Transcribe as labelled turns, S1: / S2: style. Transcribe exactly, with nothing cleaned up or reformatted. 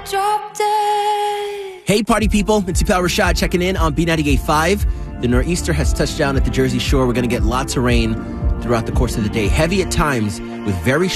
S1: drop dead.
S2: Hey, party people. It's your pal Rashad checking in on B ninety-eight point five. The nor'easter has touched down at the Jersey Shore. We're going to get lots of rain throughout the course of the day. Heavy at times with very